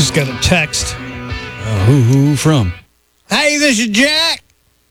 Just got a text. Who from? Hey, this is Jack.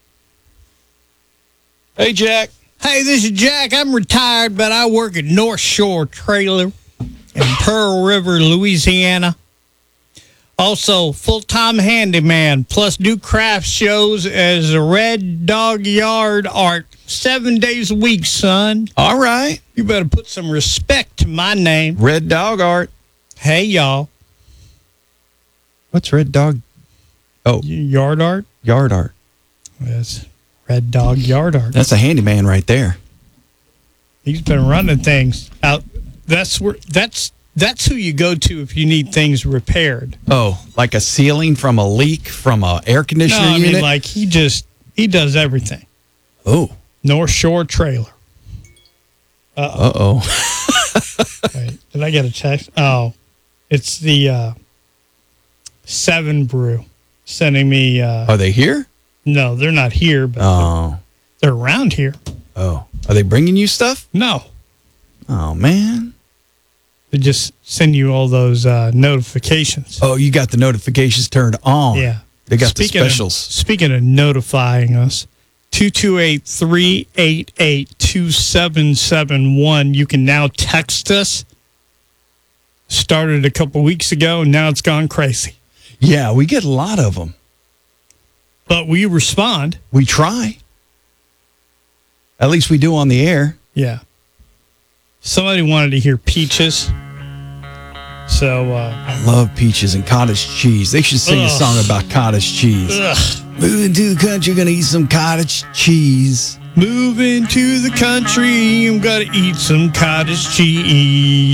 Hey, Jack. Hey, this is Jack. I'm retired, but I work at North Shore Trailer in Pearl River, Louisiana. Also, full-time handyman, plus do craft shows as a Red Dog Yard Art 7 days a week, son. All right. You better put some respect to my name. Red Dog Art. Hey, y'all. What's Red Dog? Oh, Yard art? Yard Art. Yes. Red Dog Yard Art. That's a handyman right there. He's been running things out. That's who you go to if you need things repaired. Oh, like a ceiling from a leak from a air conditioner No, I unit? mean, like he does everything. Oh. North Shore Trailer. Uh-oh. Wait, did I get a text? Oh, it's the 7 Brew sending me. Are they here? No, they're not here, but they're around here. Oh. Are they bringing you stuff? No, Oh, man. they just send you all those notifications. Oh, you got the notifications turned on. Yeah. They got the Speaking specials. Speaking of notifying us, 228-388-2771. You can now text us. Started a couple weeks ago, and now it's gone crazy. Yeah, we get a lot of them. But we respond. We try. At least we do on the air. Yeah. Somebody wanted to hear Peaches. So, I love peaches and cottage cheese. They should sing a song about cottage cheese. Moving to the country, gonna eat some cottage cheese. moving to the country, I'm gonna eat some cottage cheese.